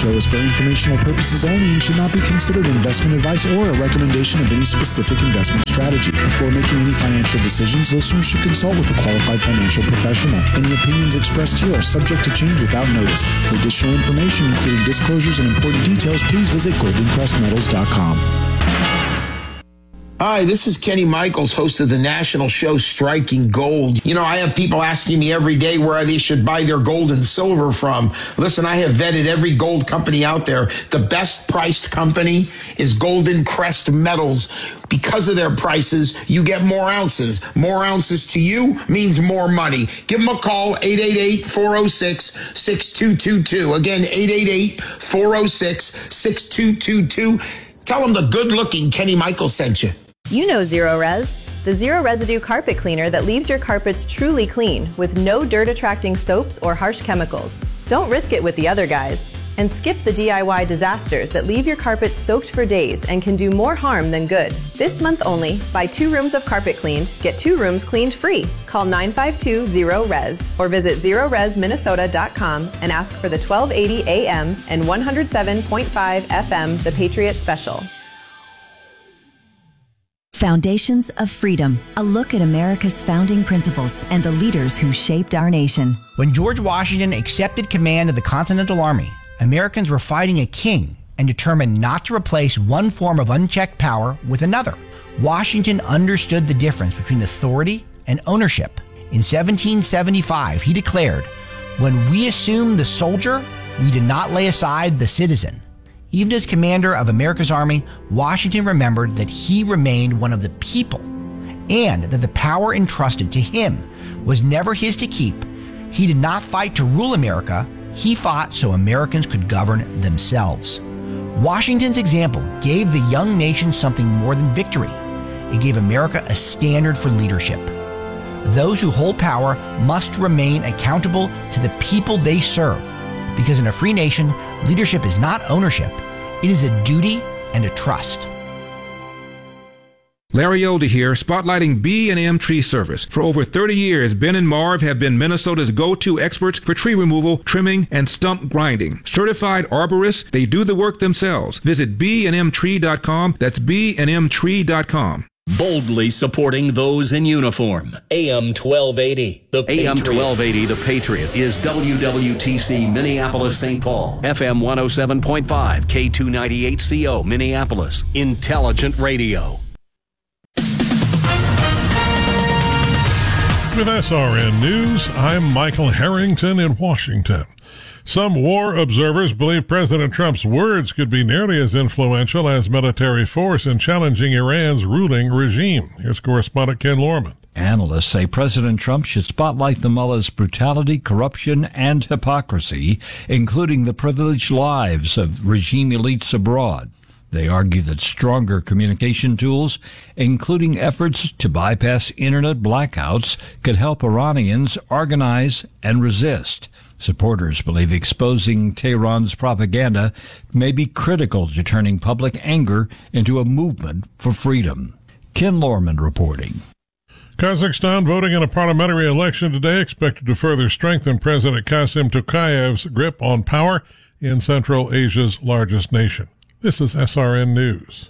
show is for informational purposes only and should not be considered investment advice or a recommendation of any specific investment strategy. Before making any financial decisions, listeners should consult with a qualified financial professional. Any opinions expressed here are subject to change without notice. For additional information, including disclosures and important details, please visit goldencrestmetals.com. Hi, this is Kenny Michaels, host of the national show Striking Gold. You know, I have people asking me every day where they should buy their gold and silver from. Listen, I have vetted every gold company out there. The best priced company is Golden Crest Metals. Because of their prices, you get more ounces. More ounces to you means more money. Give them a call, 888-406-6222. Again, 888-406-6222. Tell them the good-looking Kenny Michaels sent you. You know Zero Res, the zero residue carpet cleaner that leaves your carpets truly clean with no dirt-attracting soaps or harsh chemicals. Don't risk it with the other guys. And skip the DIY disasters that leave your carpet soaked for days and can do more harm than good. This month only, buy 2 rooms of carpet cleaned, get 2 rooms cleaned free. Call 952-0RES or visit zeroresminnesota.com and ask for the 1280 AM and 107.5 FM The Patriot Special. Foundations of Freedom, a look at America's founding principles and the leaders who shaped our nation. When George Washington accepted command of the Continental Army, Americans were fighting a king and determined not to replace one form of unchecked power with another. Washington understood the difference between authority and ownership. In 1775, he declared, "When we assumed the soldier, we did not lay aside the citizen." Even as commander of America's army, Washington remembered that he remained one of the people and that the power entrusted to him was never his to keep. He did not fight to rule America. He fought so Americans could govern themselves. Washington's example gave the young nation something more than victory. It gave America a standard for leadership. Those who hold power must remain accountable to the people they serve, because in a free nation, leadership is not ownership. It is a duty and a trust. Larry Older here, spotlighting B&M Tree Service. For over 30 years, Ben and Marv have been Minnesota's go-to experts for tree removal, trimming, and stump grinding. Certified arborists, they do the work themselves. Visit bnmtree.com. That's bnmtree.com. Boldly supporting those in uniform. AM 1280, The Patriot. AM 1280, The Patriot is WWTC Minneapolis, St. Paul. FM 107.5, K298CO, Minneapolis. Intelligent Radio. With SRN News, I'm Michael Harrington in Washington. Some war observers believe President Trump's words could be nearly as influential as military force in challenging Iran's ruling regime. Here's correspondent Ken Lorman. Analysts say President Trump should spotlight the mullah's brutality, corruption, and hypocrisy, including the privileged lives of regime elites abroad. They argue that stronger communication tools, including efforts to bypass internet blackouts, could help Iranians organize and resist. Supporters believe exposing Tehran's propaganda may be critical to turning public anger into a movement for freedom. Ken Lorman reporting. Kazakhstan voting in a parliamentary election today expected to further strengthen President Kasim Tokayev's grip on power in Central Asia's largest nation. This is SRN News.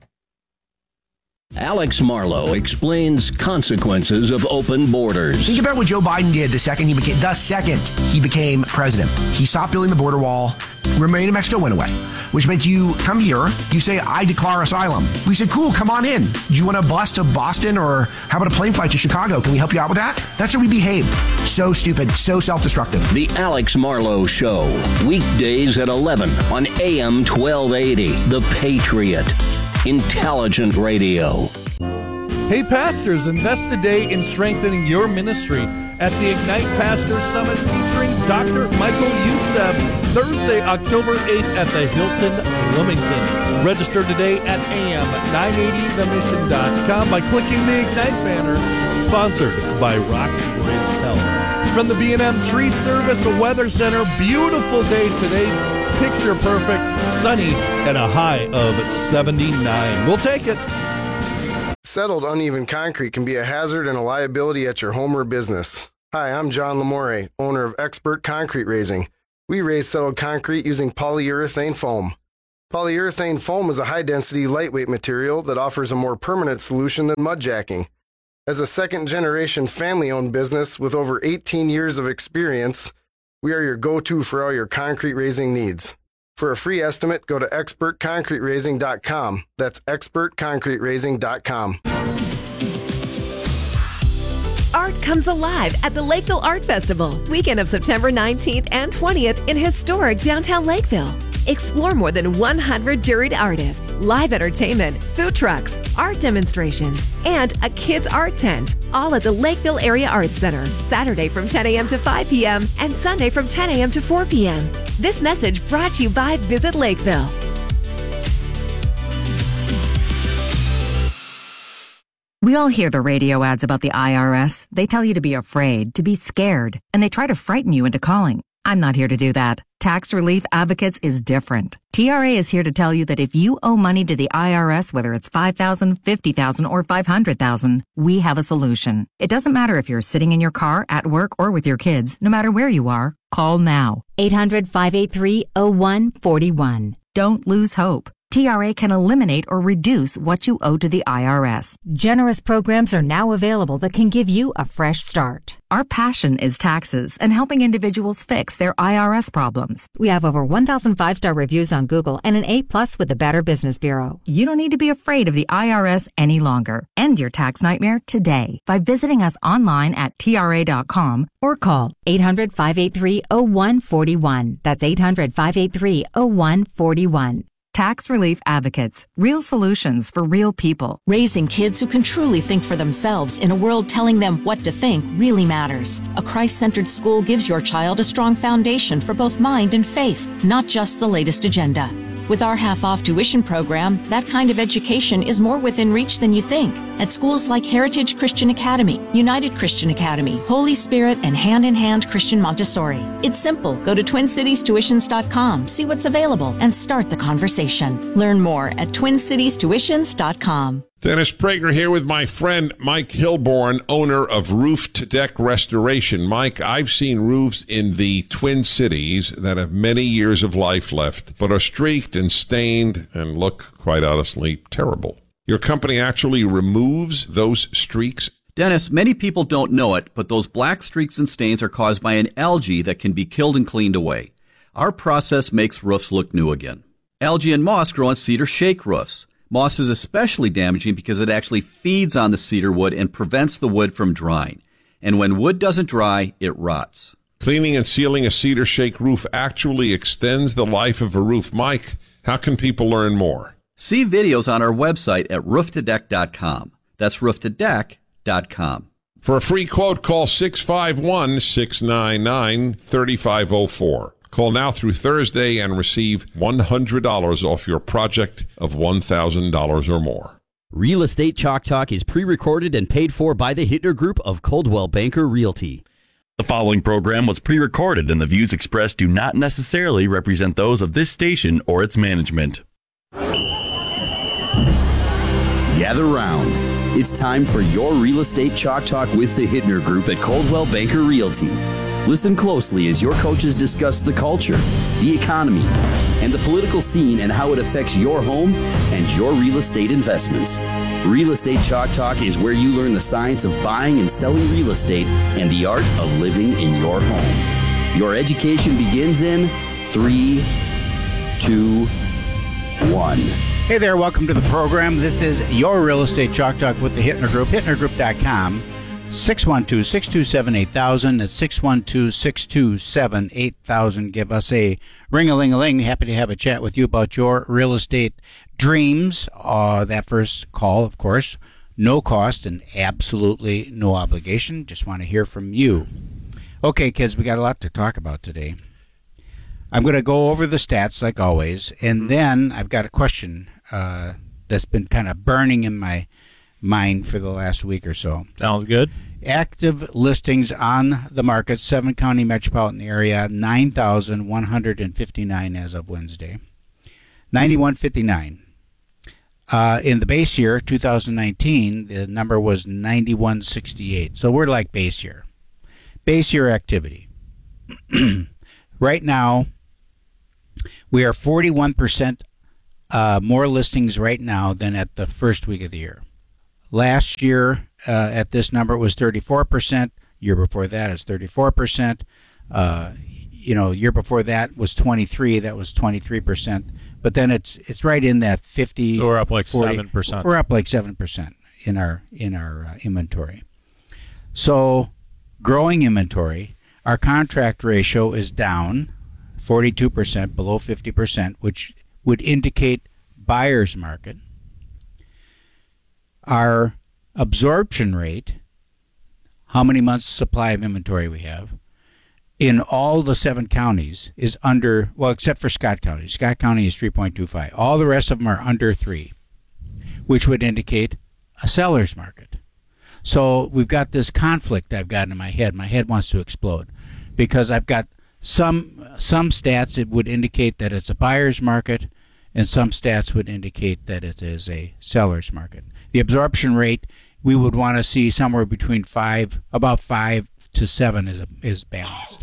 Alex Marlow explains consequences of open borders. Think about what Joe Biden did the second he became president. He stopped building the border wall. Remain in Mexico went away, which meant you come here, you say, I declare asylum. We said, cool, come on in. Do you want a bus to Boston, or how about a plane flight to Chicago? Can we help you out with that? That's how we behave. So stupid, so self-destructive. The Alex Marlow Show, weekdays at 11 on AM 1280, The Patriot. Intelligent Radio. Hey pastors, invest today in strengthening your ministry at the Ignite Pastors Summit featuring Dr. Michael Youssef, Thursday, October 8th at the Hilton Bloomington. Register today at am980themission.com by clicking the Ignite banner, sponsored by Rock Bridge Health. From the B&M Tree Service Weather Center, beautiful day today, picture perfect, sunny, and a high of 79. We'll take it. Settled uneven concrete can be a hazard and a liability at your home or business. Hi, I'm John Lamore, owner of Expert Concrete Raising. We raise settled concrete using polyurethane foam. Polyurethane foam is a high-density, lightweight material that offers a more permanent solution than mud jacking. As a second-generation family-owned business with over 18 years of experience, we are your go-to for all your concrete raising needs. For a free estimate, go to expertconcreteraising.com. That's expertconcreteraising.com. Art comes alive at the Lakeville Art Festival, weekend of September 19th and 20th in historic downtown Lakeville. Explore more than 100 juried artists, live entertainment, food trucks, art demonstrations, and a kids' art tent, all at the Lakeville Area Arts Center, Saturday from 10 a.m. to 5 p.m. and Sunday from 10 a.m. to 4 p.m. This message brought to you by Visit Lakeville. We all hear the radio ads about the IRS. They tell you to be afraid, to be scared, and they try to frighten you into calling. I'm not here to do that. Tax Relief Advocates is different. TRA is here to tell you that if you owe money to the IRS, whether it's $5,000, $50,000, or $500,000, we have a solution. It doesn't matter if you're sitting in your car, at work, or with your kids. No matter where you are, call now. 800-583-0141. Don't lose hope. TRA can eliminate or reduce what you owe to the IRS. Generous programs are now available that can give you a fresh start. Our passion is taxes and helping individuals fix their IRS problems. We have over 1,000 5-star reviews on Google and an A+ with the Better Business Bureau. You don't need to be afraid of the IRS any longer. End your tax nightmare today by visiting us online at TRA.com or call 800-583-0141. That's 800-583-0141. Tax Relief Advocates. Real solutions for real people. Raising kids who can truly think for themselves in a world telling them what to think really matters. A Christ-centered school gives your child a strong foundation for both mind and faith, not just the latest agenda. With our half-off tuition program, that kind of education is more within reach than you think. At schools like Heritage Christian Academy, United Christian Academy, Holy Spirit, and Hand in Hand Christian Montessori. It's simple. Go to TwinCitiesTuitions.com, see what's available, and start the conversation. Learn more at TwinCitiesTuitions.com. Dennis Prager here with my friend Mike Hilborn, owner of Roof to Deck Restoration. Mike, I've seen roofs in the Twin Cities that have many years of life left, but are streaked and stained and look, quite honestly, terrible. Your company actually removes those streaks? Dennis, many people don't know it, but those black streaks and stains are caused by an algae that can be killed and cleaned away. Our process makes roofs look new again. Algae and moss grow on cedar shake roofs. Moss is especially damaging because it actually feeds on the cedar wood and prevents the wood from drying. And when wood doesn't dry, it rots. Cleaning and sealing a cedar shake roof actually extends the life of a roof. Mike, how can people learn more? See videos on our website at rooftodeck.com. That's rooftodeck.com. For a free quote, call 651-699-3504. Call now through Thursday and receive $100 off your project of $1,000 or more. Real Estate Chalk Talk is pre-recorded and paid for by the Hittner Group of Coldwell Banker Realty. The following program was pre-recorded and the views expressed do not necessarily represent those of this station or its management. Gather round. It's time for your Real Estate Chalk Talk with the Hittner Group at Coldwell Banker Realty. Listen closely as your coaches discuss the culture, the economy, and the political scene and how it affects your home and your real estate investments. Real Estate Chalk Talk is where you learn the science of buying and selling real estate and the art of living in your home. Your education begins in 3, 2, 1. Hey there, welcome to the program. This is your Real Estate Chalk Talk with the Hittner Group, hittnergroup.com. 612-627-8000. That's 612-627-8000. Give us a ring-a-ling-a-ling. Happy to have a chat with you about your real estate dreams. That first call, of course, no cost and absolutely no obligation. Just want to hear from you. Okay, kids, we got a lot to talk about today. I'm going to go over the stats like always, and then I've got a question that's been kind of burning in my mind for the last week or so. Sounds good. Active listings on the market, 7-county metropolitan area, 9,159 as of Wednesday. 9159. In the base year, 2019, the number was 9168. So we're like base year. Base year activity. Right now, we are 41% more listings right now than at the first week of the year. Last year, at this number, it was 34%. Year before that is 34%. Year before that was 23. That was 23%. But then it's right in that 50. So we're up like 40, 7%. We're up like 7% in our inventory. So growing inventory, our contract ratio is down 42%, below 50%, which would indicate buyer's market. Our absorption rate, how many months supply of inventory we have, in all the 7 counties is under, well, except for Scott County. Scott County is 3.25. All the rest of them are under 3, which would indicate a seller's market. So we've got this conflict I've got in my head. My head wants to explode because I've got some stats that would indicate that it's a buyer's market, and some stats would indicate that it is a seller's market. The absorption rate, we would want to see somewhere between about 5 to 7 is balanced.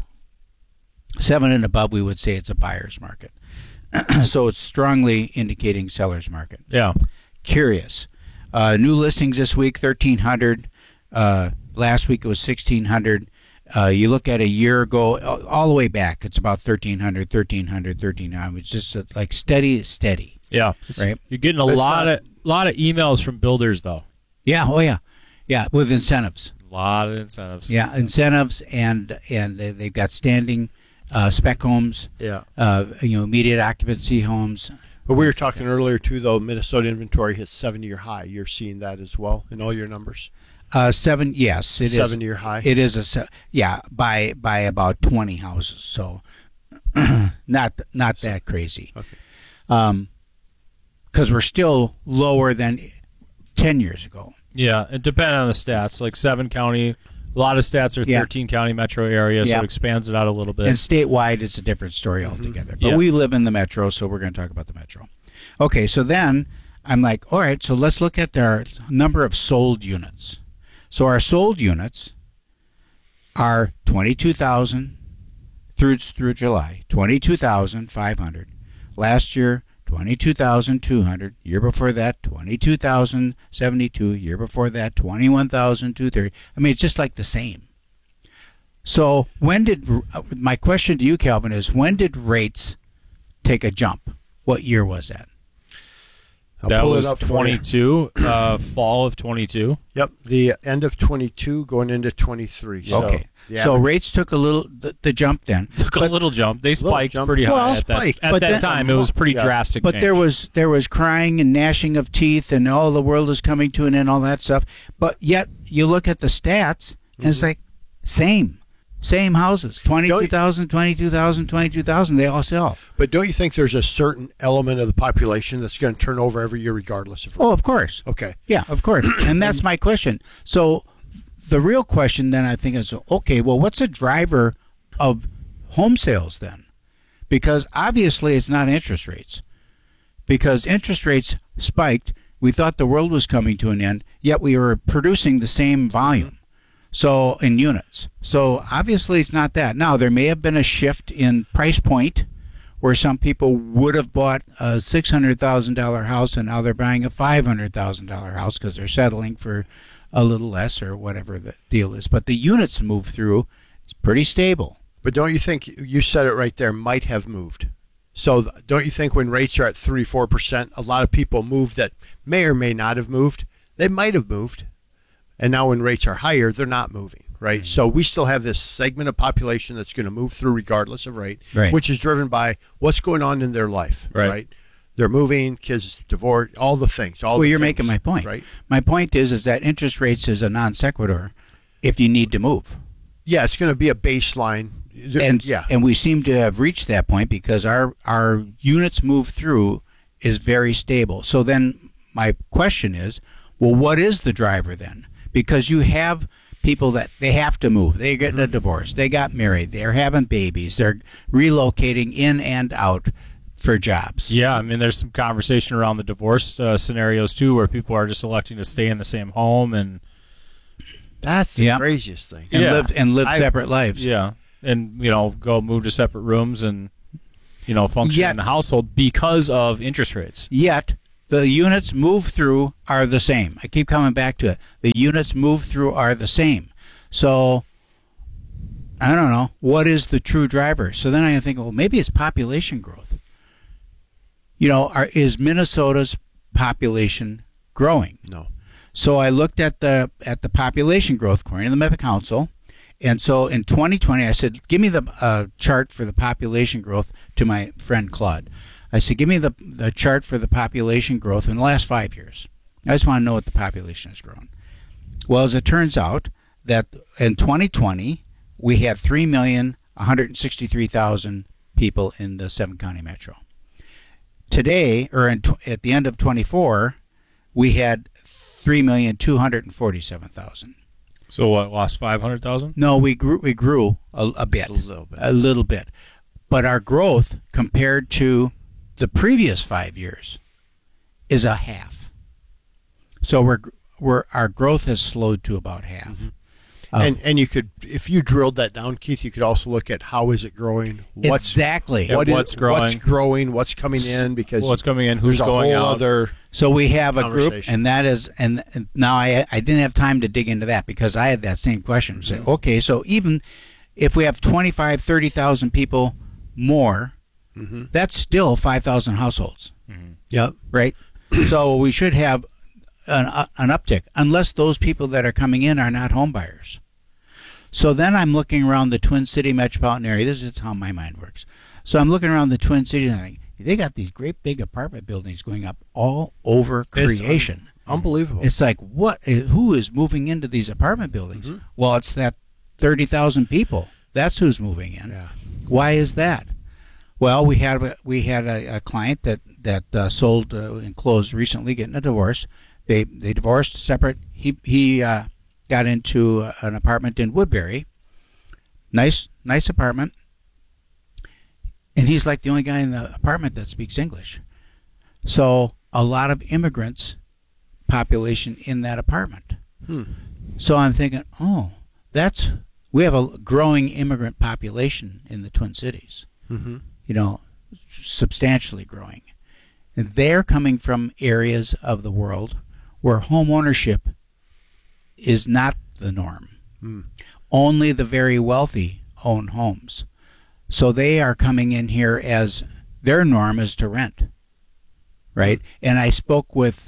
7 and above, we would say it's a buyer's market. So it's strongly indicating seller's market. Yeah. Curious. New listings this week, 1,300. Last week it was 1,600. You look at a year ago, all the way back, it's about 1,300. It's just like steady. Yeah. Right? You're getting a lot of emails from builders, though. Yeah. Oh, yeah. Yeah, with incentives. A lot of incentives. Yeah, incentives, and they've got standing spec homes. Yeah. Immediate occupancy homes. But we were talking earlier, too, though, Minnesota inventory hits 7-year high. You're seeing that as well in all your numbers? 7, yes. It is 7-year high? It is by about 20 houses, so not that crazy. Okay. Because we're still lower than 10 years ago. Yeah, it depends on the stats. Like 7 county, a lot of stats are 13 county metro area, so it expands it out a little bit. And statewide, it's a different story altogether. But we live in the metro, so we're going to talk about the metro. Okay, so then I'm like, all right, so let's look at our number of sold units. So our sold units are 22,000 through July, 22,500. Last year, 22,200. Year before that, 22,072. Year before that, 21,230. I mean, it's just like the same. So my question to you, Calvin, is when did rates take a jump? What year was that? That was 22, fall of 22. Yep, the end of 22 going into 23. So okay, so rates took a little the jump then. Took a little jump. They spiked pretty high at that time. It was pretty drastic. But change. there was crying and gnashing of teeth, and all the world is coming to an end, all that stuff. But yet you look at the stats, and it's like same houses, 22,000, 22,000, 22,000. They all sell. But don't you think there's a certain element of the population that's going to turn over every year regardless of rate? Oh, of course. Okay. Yeah, of course. And that's my question. So the real question then I think is, okay, well, what's a driver of home sales then? Because obviously it's not interest rates. Because interest rates spiked. We thought the world was coming to an end, yet we were producing the same volume. So in units. So obviously it's not that. Now there may have been a shift in price point where some people would have bought a $600,000 house and now they're buying a $500,000 house because they're settling for a little less or whatever the deal is. But the units move through. It's pretty stable. But don't you think, you said it right there, might have moved. So don't you think when rates are at 3-4%, a lot of people move that may or may not have moved? They might have moved. And now when rates are higher, they're not moving, right? So we still have this segment of population that's going to move through regardless of rate, which is driven by what's going on in their life, right? They're moving, kids divorced, all the things. You're making my point. Right? My point is that interest rates is a non sequitur if you need to move. Yeah, it's going to be a baseline. And we seem to have reached that point because our units move through is very stable. So then my question is, well, what is the driver then? Because you have people that they have to move. They're getting a divorce. They got married. They're having babies. They're relocating in and out for jobs. Yeah, I mean, there's some conversation around the divorce scenarios, too, where people are just electing to stay in the same home. And that's the craziest thing. And live separate lives. Yeah. and go move to separate rooms and function in the household because of interest rates. Yet the units moved through are the same. I keep coming back to it. The units moved through are the same. So I don't know what is the true driver. So then I think, well, maybe it's population growth. Is Minnesota's population growing? No. So I looked at the population growth according to the Met Council, and so in 2020 I said, give me the chart for the population growth to my friend Claude. I said, give me the chart for the population growth in the last 5 years. I just want to know what the population has grown. Well, as it turns out, that in 2020 we had 3,163,000 people in the 7-county metro. Today, or at the end of 24, we had 3,247,000. So what? Lost 500,000? No, we grew a bit, a little bit, but our growth compared to the previous 5 years is a half. So our growth has slowed to about half. Mm-hmm. And you could, if you drilled that down, Keith, you could also look at how is it growing? Exactly. What's growing? What's coming in? Because what's coming in? Who's going out? So we have a group, and that is, and now I didn't have time to dig into that because I had that same question. Mm-hmm. Say, okay, so even if we have 25,000, 30,000 people more, mm-hmm. that's still 5,000 households. Mm-hmm. Yep. Right. So we should have an uptick, unless those people that are coming in are not home buyers. So then I'm looking around the Twin City metropolitan area. This is how my mind works. So I'm looking around the Twin Cities and I think, they got these great big apartment buildings going up all over creation. Unbelievable. It's like, who is moving into these apartment buildings? Mm-hmm. Well, it's that 30,000 people. That's who's moving in. Yeah. Why is that? Well, we had a client that sold and closed recently, getting a divorce. They divorced separate. He got into an apartment in Woodbury. Nice apartment. And he's like the only guy in the apartment that speaks English. So a lot of immigrants population in that apartment. So I'm thinking, we have a growing immigrant population in the Twin Cities. Mm-hmm. Substantially growing. And they're coming from areas of the world where home ownership is not the norm. Only the very wealthy own homes. So they are coming in here as their norm is to rent, right? And I spoke with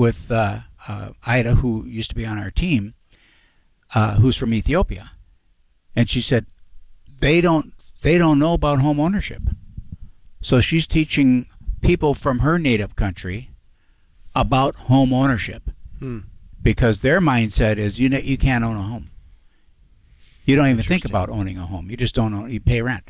Ida, who used to be on our team, who's from Ethiopia, and she said they don't know about home ownership. So she's teaching people from her native country about home ownership because their mindset is you can't own a home. You don't even think about owning a home. You just don't own. You pay rent.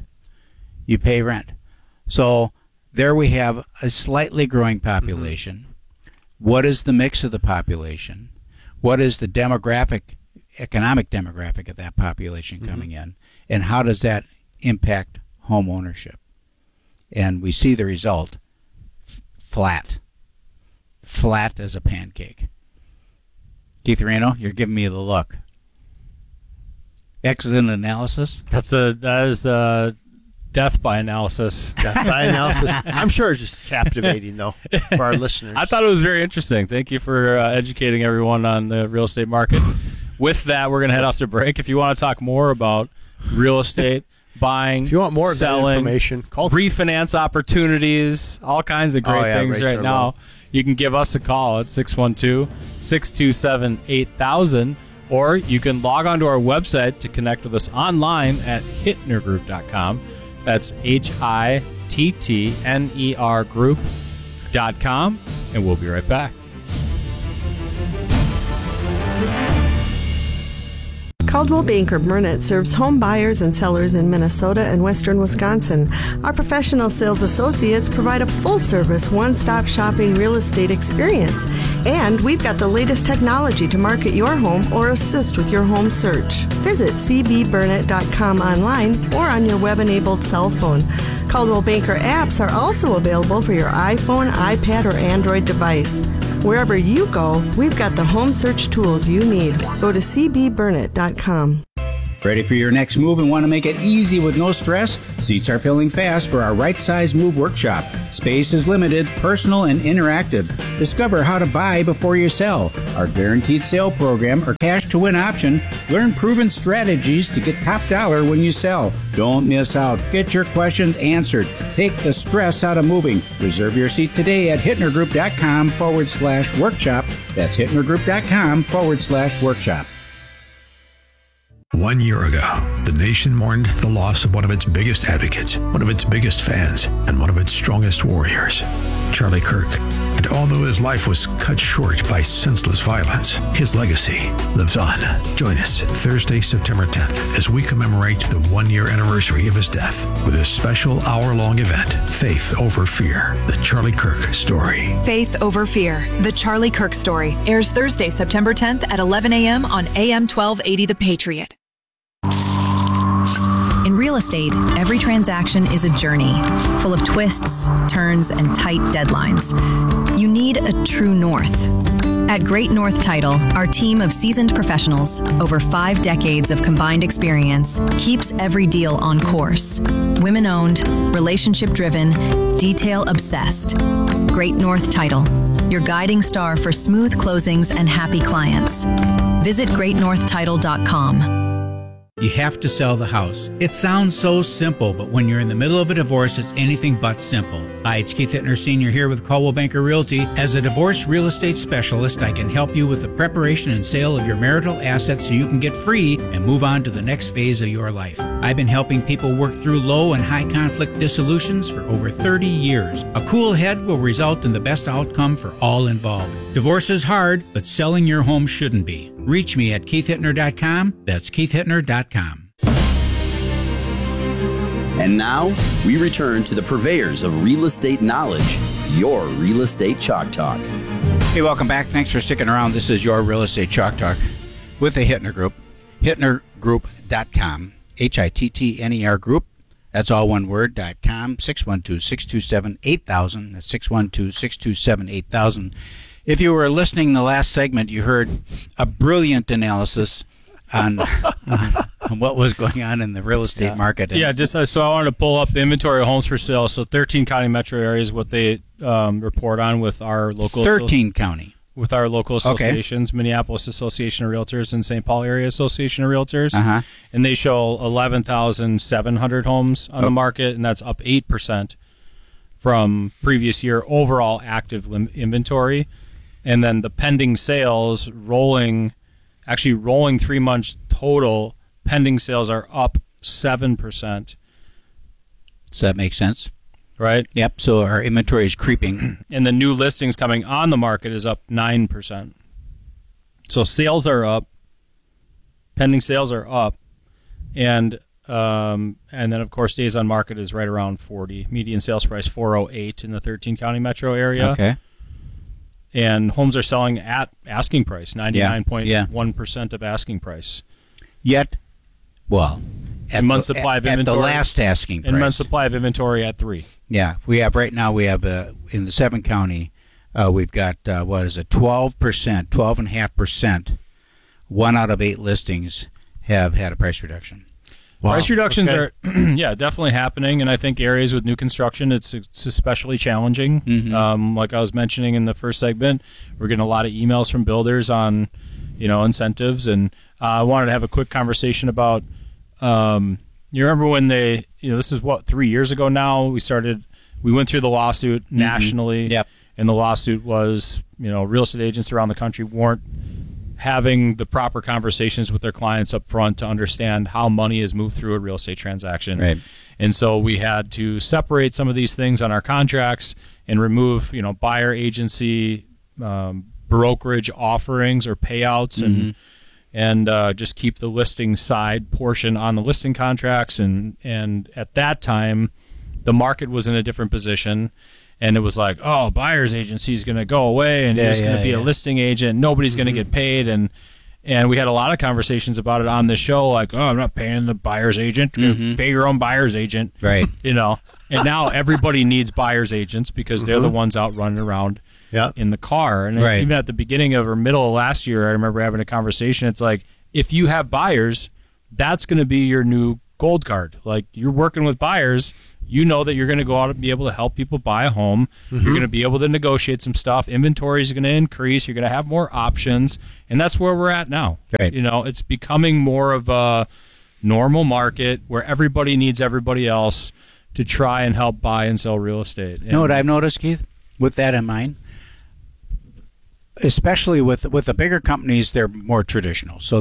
So there we have a slightly growing population. Mm-hmm. What is the mix of the population? What is the economic demographic of that population coming in? And how does that impact home ownership? And we see the result, flat as a pancake. Keith Reno, you're giving me the look. Excellent analysis. That is death by analysis. Death by analysis. I'm sure it's just captivating, though, for our listeners. I thought it was very interesting. Thank you for educating everyone on the real estate market. With that, we're going to head off to break. If you want to talk more about real estate, buying, if you want more selling, information, call refinance opportunities, all kinds of great things right now, you can give us a call at 612-627-8000. Or you can log on to our website to connect with us online at hittnergroup.com. That's HITTNER group.com. And we'll be right back. Coldwell Banker Burnett serves home buyers and sellers in Minnesota and western Wisconsin. Our professional sales associates provide a full-service, one-stop shopping real estate experience. And we've got the latest technology to market your home or assist with your home search. Visit cbburnett.com online or on your web-enabled cell phone. Coldwell Banker apps are also available for your iPhone, iPad, or Android device. Wherever you go, we've got the home search tools you need. Go to cbburnett.com. Ready for your next move and want to make it easy with no stress? Seats are filling fast for our Right Size Move workshop. Space is limited, personal, and interactive. Discover how to buy before you sell, our guaranteed sale program, or cash to win option. Learn proven strategies to get top dollar when you sell. Don't miss out. Get your questions answered. Take the stress out of moving. Reserve your seat today at hittnergroup.com/workshop. That's hittnergroup.com/workshop. 1 year ago, the nation mourned the loss of one of its biggest advocates, one of its biggest fans, and one of its strongest warriors, Charlie Kirk. And although his life was cut short by senseless violence, his legacy lives on. Join us Thursday, September 10th, as we commemorate the 1-year anniversary of his death with a special hour-long event, Faith Over Fear, the Charlie Kirk Story. Faith Over Fear, the Charlie Kirk Story, airs Thursday, September 10th at 11 a.m. on AM 1280 The Patriot. In real estate, every transaction is a journey, full of twists, turns, and tight deadlines. You need a true north. At Great North Title, our team of seasoned professionals, over 5 decades of combined experience, keeps every deal on course. Women-owned, relationship-driven, detail-obsessed. Great North Title, your guiding star for smooth closings and happy clients. Visit greatnorthtitle.com. You have to sell the house. It sounds so simple, but when you're in the middle of a divorce, it's anything but simple. Hi, it's Keith Hittner Sr. here with Coldwell Banker Realty. As a divorce real estate specialist, I can help you with the preparation and sale of your marital assets so you can get free and move on to the next phase of your life. I've been helping people work through low and high conflict dissolutions for over 30 years. A cool head will result in the best outcome for all involved. Divorce is hard, but selling your home shouldn't be. Reach me at keithhittner.com. That's keithhittner.com. And now, we return to the purveyors of real estate knowledge, your Real Estate Chalk Talk. Hey, welcome back. Thanks for sticking around. This is your Real Estate Chalk Talk with the Hittner Group. HittnerGroup.com. HITTNER Group. That's all one word, .com. 612-627-8000. That's 612-627-8000. If you were listening the last segment, you heard a brilliant analysis on what was going on in the real estate market. Yeah, so I wanted to pull up the inventory of homes for sale. So 13 county metro areas, what they report on with our local 13 county. With our local associations, okay. Minneapolis Association of Realtors and St. Paul Area Association of Realtors. Uh-huh. And they show 11,700 homes on the market, and that's up 8% from previous year overall active inventory. And then the pending sales rolling 3 months total, pending sales are up 7%. Does that make sense? Right? Yep, so our inventory is creeping. And the new listings coming on the market is up 9%. So sales are up, pending sales are up, and then, of course, days on market is right around 40. Median sales price, $408 in the 13 county metro area. Okay. And homes are selling at asking price, 99.1% of asking price. Yet, well, at month supply of inventory, at the last asking price. And month supply of inventory at 3. Yeah, we have right now. We have in the 7 county, we've got 12.5%. 1 out of 8 listings have had a price reduction. Wow. Price reductions are, definitely happening, and I think areas with new construction, it's especially challenging. Mm-hmm. Like I was mentioning in the first segment, we're getting a lot of emails from builders on, incentives, and I wanted to have a quick conversation about. You remember when this is 3 years ago now. We went through the lawsuit nationally, Yep. and the lawsuit was, real estate agents around the country weren't having the proper conversations with their clients up front to understand how money is moved through a real estate transaction. Right. And so we had to separate some of these things on our contracts and remove, buyer agency, brokerage offerings or payouts, and just keep the listing side portion on the listing contracts. And at that time, the market was in a different position. And it was like, buyer's agency is going to go away, and there's going to be a listing agent. Nobody's going to get paid, and we had a lot of conversations about it on this show. Like, I'm not paying the buyer's agent. Pay your own buyer's agent, right? And now everybody needs buyer's agents because they're the ones out running around in the car. And even at the beginning of or middle of last year, I remember having a conversation. It's like, if you have buyers, that's going to be your new gold card. Like, you're working with buyers, you know that you're going to go out and be able to help people buy a home. You're going to be able to negotiate some stuff. Inventory is going to increase. You're going to have more options, and that's where we're at now. Right. You know, it's becoming more of a normal market where everybody needs everybody else to try and help buy and sell real estate. You know what I've noticed, Keith, with that in mind? Especially with the bigger companies, they're more traditional. So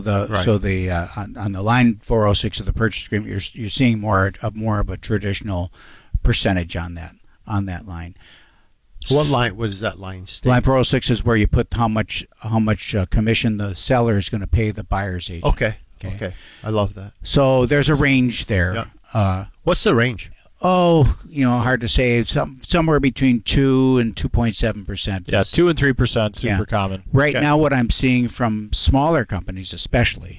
on the line 406 of the purchase agreement, you're seeing more of a traditional percentage on that line. What line? What does that line state? Line 406 is where you put how much commission the seller is going to pay the buyer's agent. Okay. I love that. So there's a range there. Yeah. What's the range? Oh, hard to say. Somewhere between 2 and 2.7%. Yeah, 2 and 3%, super common. Right now, what I'm seeing from smaller companies, especially,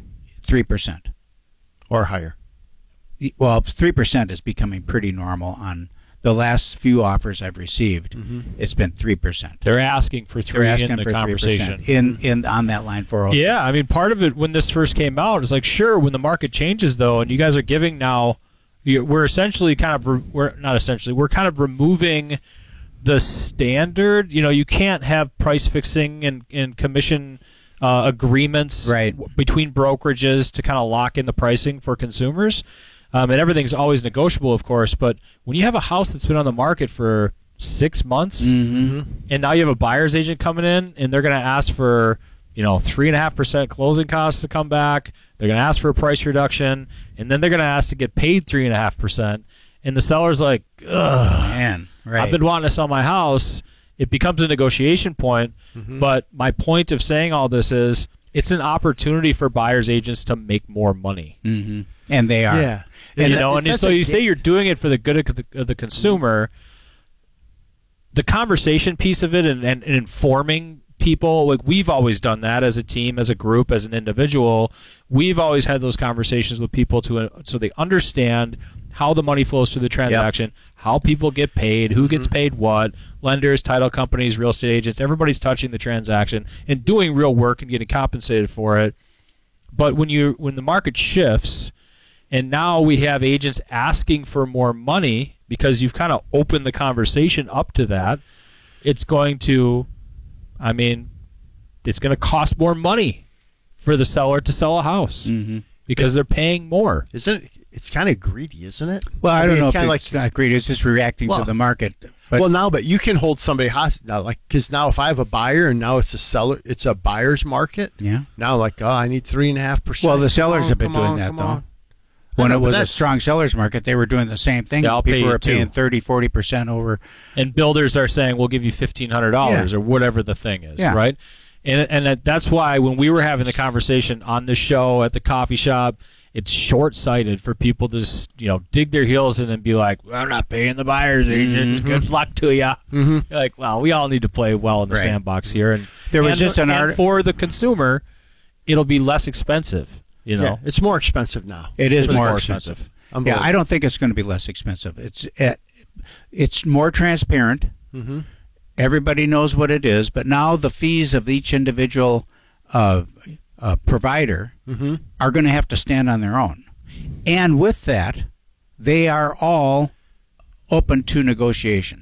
3% or higher. Well, 3% is becoming pretty normal on the last few offers I've received. It's been 3%. They're asking for 3% in the conversation. In on that line 406. Yeah, I mean, part of it when this first came out is like, sure, when the market changes though, and you guys are giving now. We're essentially we're kind of removing the standard. You can't have price fixing and commission agreements between brokerages to kind of lock in the pricing for consumers. And everything's always negotiable, of course. But when you have a house that's been on the market for 6 months, and now you have a buyer's agent coming in, and they're going to ask for 3.5% closing costs to come back. They're going to ask for a price reduction, and then they're going to ask to get paid 3.5%. And the seller's like, ugh, man, right. I've been wanting to sell my house. It becomes a negotiation point. But my point of saying all this is it's an opportunity for buyers agents to make more money. And they are. Yeah. And so you say you're doing it for the good of the consumer. The conversation piece of it and informing people, like we've always done that as a team, as a group, as an individual. We've always had those conversations with people so they understand how the money flows through the transaction, how people get paid, who gets paid what, lenders, title companies, real estate agents, everybody's touching the transaction and doing real work and getting compensated for it. But when the market shifts and now we have agents asking for more money because you've kind of opened the conversation up to that, it's going to cost more money for the seller to sell a house because they're paying more. Isn't it? It's kind of greedy, isn't it? Well, I don't know if it's not greedy. It's just reacting to the market. But you can hold somebody hostage now, because now if I have a buyer and now it's a buyer's market. Yeah. Now, I need 3.5%. Well, the sellers have been doing that though. When it was a strong seller's market, they were doing the same thing. Yeah, people were paying 30-40% over. And builders are saying, we'll give you $1,500 or whatever the thing is, right? And that's why when we were having the conversation on the show at the coffee shop, it's short-sighted for people to dig their heels in and be like, well, I'm not paying the buyer's agent. Good luck to you. You're like, well, we all need to play well in the sandbox here. And there was just and for the consumer, it'll be less expensive. Yeah, it's more expensive now. It is more expensive. Yeah, I don't think it's going to be less expensive. It's more transparent. Everybody knows what it is, but now the fees of each individual provider are going to have to stand on their own. And with that, they are all open to negotiation.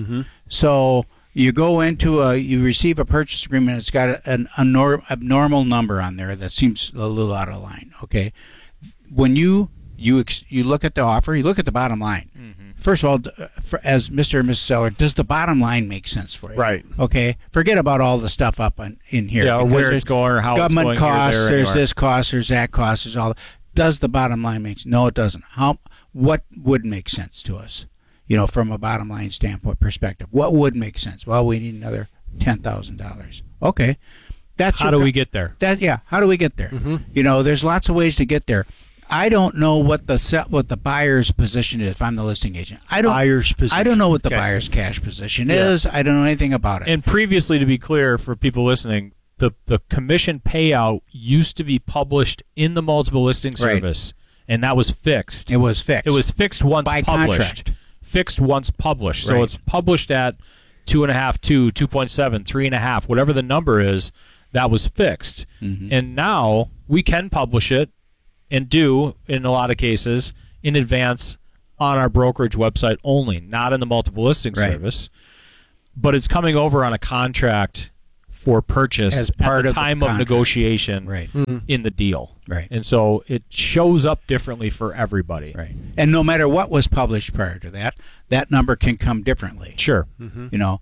So you go into you receive a purchase agreement. It's got an abnormal number on there that seems a little out of line. Okay, when you look at the offer, you look at the bottom line. First of all, as Mr. and Mrs. Seller, does the bottom line make sense for you? Right. Okay. Forget about all the stuff up in here. Yeah, or where it's going or how government it's going. Costs, here, there's this cost, there's that cost, there's all that. Does the bottom line make sense? No, it doesn't. What would make sense to us? From a bottom line standpoint perspective, what would make sense? Well, we need another $10,000. Okay. How do we get there? How do we get there? There's lots of ways to get there. I don't know what the buyer's position is if I'm the listing agent. I don't know what the buyer's cash position is. I don't know anything about it. And previously, to be clear for people listening, the commission payout used to be published in the multiple listing service, and that was fixed. It was fixed. It was fixed once by published. Contract. Fixed once published. So it's published at 2.5, 2.7, 3.5, whatever the number is, that was fixed. And now we can publish it and do, in a lot of cases, in advance on our brokerage website only, not in the multiple listing service. But it's coming over on a contract for purchase as part at the of time the of negotiation in the deal. Right. And so it shows up differently for everybody. Right. And no matter what was published prior to that, that number can come differently. Sure. You know,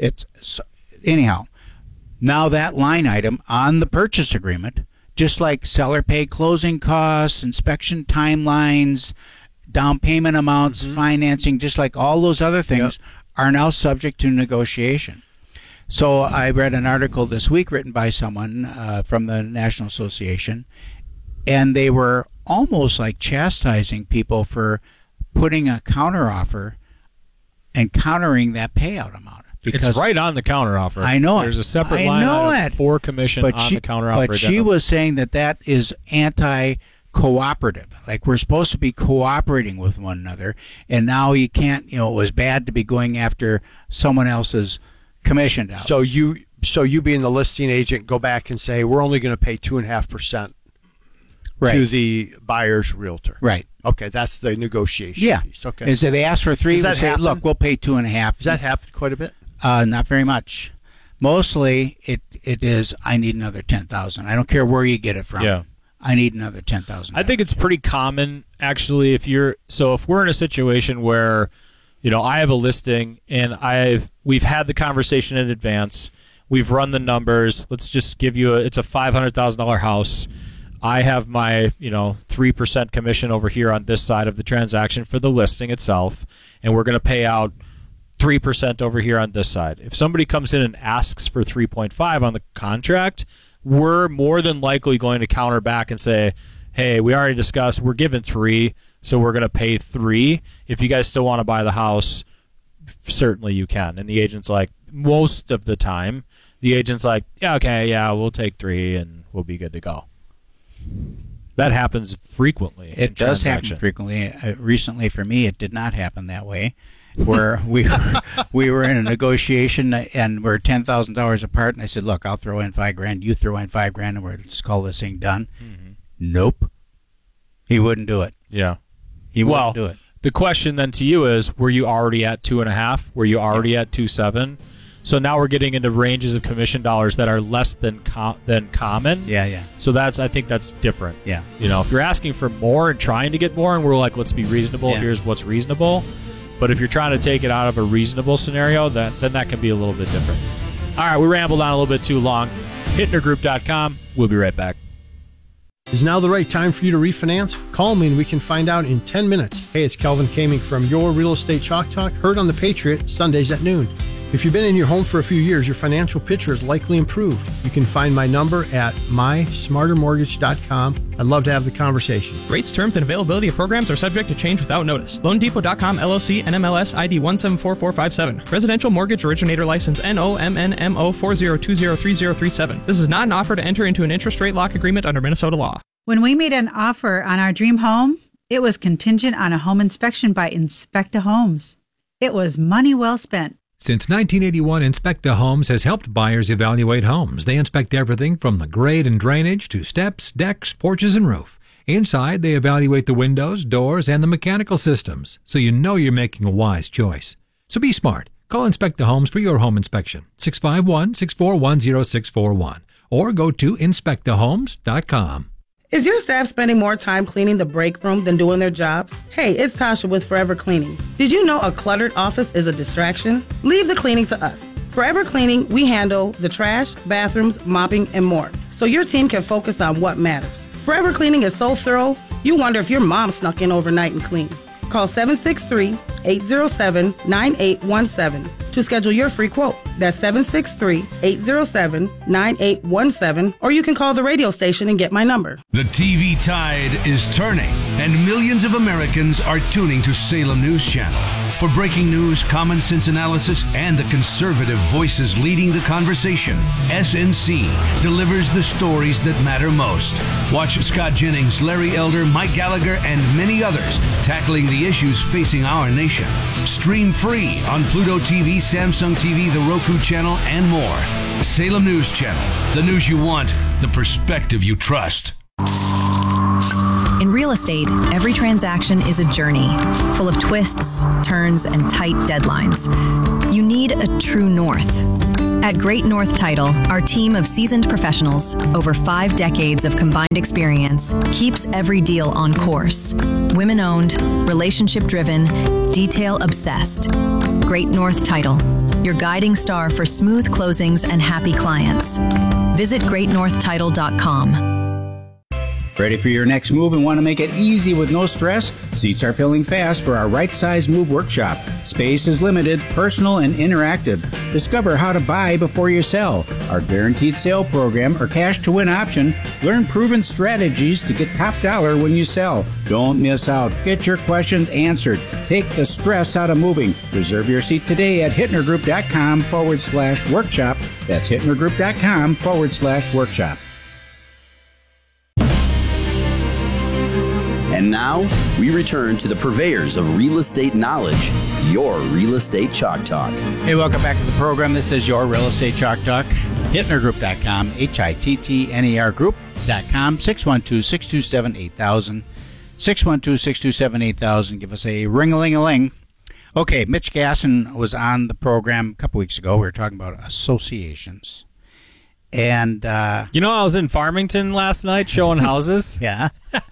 anyhow, now that line item on the purchase agreement, just like seller paid closing costs, inspection timelines, down payment amounts, financing, just like all those other things are now subject to negotiation. So I read an article this week written by someone from the National Association, and they were almost like chastising people for putting a counteroffer and countering that payout amount. Because it's right on the counteroffer. I know There's it. a separate I line know item it. for commission on the counteroffer. But she was saying that is anti-cooperative. Like we're supposed to be cooperating with one another, and now you can't. You know, it was bad to be going after someone else's commission dollars. So you being the listing agent, go back and say we're only going to pay 2.5% to the buyer's realtor. Right. Okay, that's the negotiation piece. Okay. And so they asked for 3. Does We that say, happen? look, we'll pay 2.5. Does that happen quite a bit? Not very much. Mostly, it is. I need another 10,000. I don't care where you get it from. Yeah. I need another 10,000. I think it's pretty common, actually, if we're in a situation where, you know, I have a listing and we've had the conversation in advance. We've run the numbers. Let's just give you it's a $500,000 house. I have my, 3% commission over here on this side of the transaction for the listing itself, and we're going to pay out 3% over here on this side. If somebody comes in and asks for 3.5 on the contract, we're more than likely going to counter back and say, hey, we already discussed, we're giving 3, so we're going to pay 3. If you guys still want to buy the house, certainly you can. And the agent's like, most of the time, the agent's like, yeah, okay, yeah, we'll take 3 and we'll be good to go. That happens frequently. It does happen frequently. Recently, for me, it did not happen that way. Where we were in a negotiation and we're $10,000 apart, and I said, "Look, I'll throw in $5,000. You throw in $5,000, and let's call this thing done." Mm-hmm. Nope, he wouldn't do it. Yeah, he wouldn't do it. The question then to you is: were you already at 2.5? Were you already at 2.7? So now we're getting into ranges of commission dollars that are less than common. Yeah. So I think that's different. Yeah. If you're asking for more and trying to get more, and we're like, let's be reasonable. Yeah. Here's what's reasonable. But if you're trying to take it out of a reasonable scenario, then that can be a little bit different. All right, we rambled on a little bit too long. HittnerGroup.com. We'll be right back. Is now the right time for you to refinance? Call me and we can find out in 10 minutes. Hey, it's Kelvin Kaming from Your Real Estate Chalk Talk, heard on The Patriot, Sundays at noon. If you've been in your home for a few years, your financial picture is likely improved. You can find my number at mysmartermortgage.com. I'd love to have the conversation. Rates, terms, and availability of programs are subject to change without notice. LoanDepot.com, LLC, NMLS ID 174457. Residential Mortgage Originator License NOMNMO 40203037. This is not an offer to enter into an interest rate lock agreement under Minnesota law. When we made an offer on our dream home, it was contingent on a home inspection by Inspecta Homes. It was money well spent. Since 1981, Inspecta Homes has helped buyers evaluate homes. They inspect everything from the grade and drainage to steps, decks, porches, and roof. Inside, they evaluate the windows, doors, and the mechanical systems, so you know you're making a wise choice. So be smart. Call Inspecta Homes for your home inspection, 651-641-0641, or go to inspectahomes.com. Is your staff spending more time cleaning the break room than doing their jobs? Hey, it's Tasha with Forever Cleaning. Did you know a cluttered office is a distraction? Leave the cleaning to us. Forever Cleaning, we handle the trash, bathrooms, mopping, and more, so your team can focus on what matters. Forever Cleaning is so thorough, you wonder if your mom snuck in overnight and cleaned. Call 763-807-9817 to schedule your free quote. That's 763-807-9817, or you can call the radio station and get my number. The TV tide is turning, and millions of Americans are tuning to Salem News Channel. For breaking news, common sense analysis, and the conservative voices leading the conversation, SNC delivers the stories that matter most. Watch Scott Jennings, Larry Elder, Mike Gallagher, and many others tackling the issues facing our nation. Stream free on Pluto TV, Samsung TV, the Roku channel, and more. Salem News Channel. The news you want, the perspective you trust. In real estate, every transaction is a journey, full of twists, turns, and tight deadlines. You need a true north. At Great North Title, our team of seasoned professionals, over 5 decades of combined experience, keeps every deal on course. Women-owned, relationship-driven, detail-obsessed. Great North Title, your guiding star for smooth closings and happy clients. Visit greatnorthtitle.com. Ready for your next move and want to make it easy with no stress? Seats are filling fast for our Right Size Move workshop. Space is limited, personal, and interactive. Discover how to buy before you sell. Our guaranteed sale program or cash to win option. Learn proven strategies to get top dollar when you sell. Don't miss out. Get your questions answered. Take the stress out of moving. Reserve your seat today at hittnergroup.com/workshop. That's hittnergroup.com/workshop. And now, we return to the purveyors of real estate knowledge, your Real Estate Chalk Talk. Hey, welcome back to the program. This is your Real Estate Chalk Talk. Hittnergroup.com, HITTNER Group.com, 612-627-8000. 612-627-8000. Give us a ring-a-ling-a-ling. Okay, Mitch Gasson was on the program a couple weeks ago. We were talking about associations. And, I was in Farmington last night showing houses. Yeah.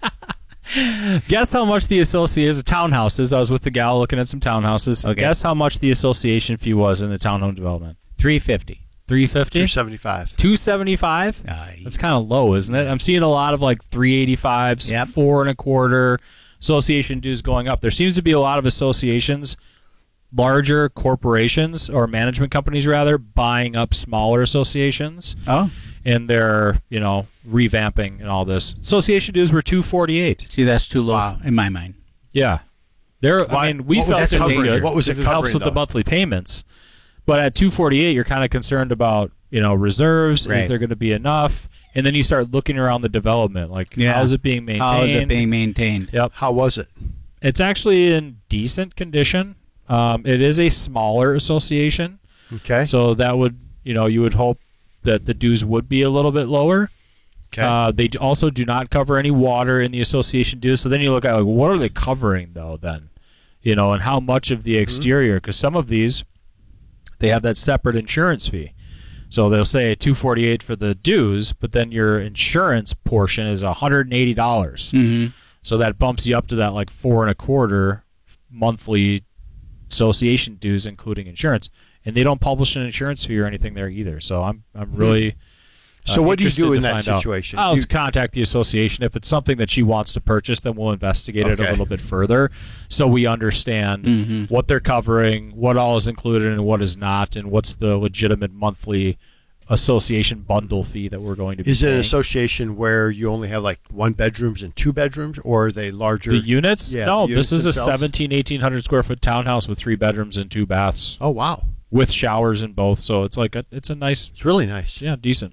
Guess how much the association townhouses. I was with the gal looking at some townhouses. Okay. Guess how much the association fee was in the townhome development? $350. $375. $275. That's kind of low, isn't it? I'm seeing a lot of like $385s, yep. $425. Association dues going up. There seems to be a lot of associations, larger corporations or management companies rather, buying up smaller associations. Oh. And they're, revamping and all this. Association dues were $248. See, that's too low in my mind. Yeah. We felt it good. What was it covering, it helps with the monthly payments. But at $248, you're kind of concerned about, reserves. Right. Is there going to be enough? And then you start looking around the development. Like, how is it being maintained? How is it being maintained? Yep. How was it? It's actually in decent condition. It is a smaller association. Okay. So that would, you would hope that the dues would be a little bit lower. Okay. They also do not cover any water in the association dues. So then you look at, what are they covering, though, then? And how much of the exterior? Because some of these, they have that separate insurance fee. So they'll say $248 for the dues, but then your insurance portion is $180. Mm-hmm. So that bumps you up to that like $425 monthly association dues, including insurance. And they don't publish an insurance fee or anything there either. So I'm really so what do you do in that situation? I'll contact the association. If it's something that she wants to purchase, then we'll investigate it a little bit further so we understand what they're covering, what all is included and what is not, and what's the legitimate monthly association bundle fee that we're going to be paying. Is it an association where you only have like 1 bedrooms and 2 bedrooms, or are they larger? The units? Yeah, Oh, no, the units this is themselves? a 1,800 square foot townhouse with 3 bedrooms and 2 baths. Oh, wow. With showers in both, so it's like it's a nice. It's really nice. Yeah, decent.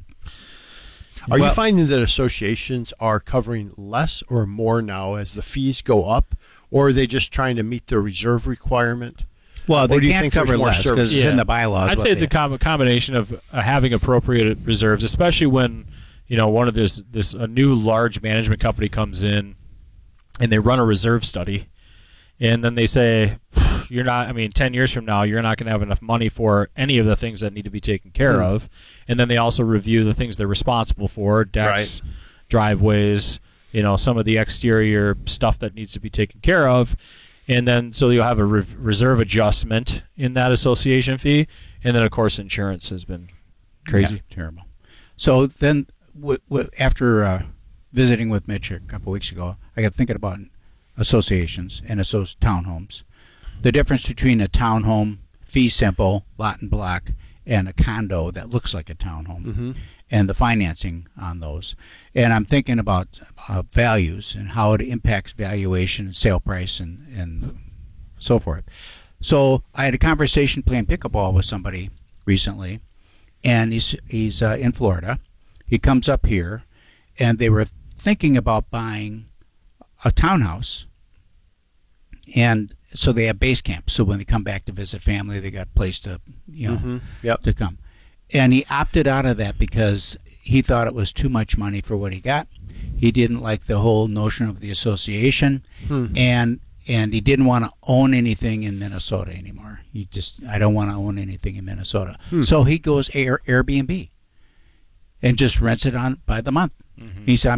Are you finding that associations are covering less or more now as the fees go up, or are they just trying to meet the reserve requirement? Well, Or they do you can't think there's cover more less because it's in the bylaws. I'd say it's a combination of having appropriate reserves, especially when one of a new large management company comes in and they run a reserve study, and then they say, 10 years from now, you're not going to have enough money for any of the things that need to be taken care of. And then they also review the things they're responsible for, decks, driveways, some of the exterior stuff that needs to be taken care of. And then so you'll have a reserve adjustment in that association fee. And then, of course, insurance has been crazy. Yeah, terrible. So then after visiting with Mitch a couple weeks ago, I got thinking about associations and townhomes. The difference between a townhome, fee simple, lot and block, and a condo that looks like a townhome, and the financing on those. And I'm thinking about values and how it impacts valuation and sale price and so forth. So I had a conversation playing pickleball with somebody recently, and he's in Florida. He comes up here, and they were thinking about buying a townhouse, and so they have base camp. So when they come back to visit family, they got a place to, to come. And he opted out of that because he thought it was too much money for what he got. He didn't like the whole notion of the association, and he didn't want to own anything in Minnesota anymore. I don't want to own anything in Minnesota. So he goes Airbnb and just rents it on by the month. He said,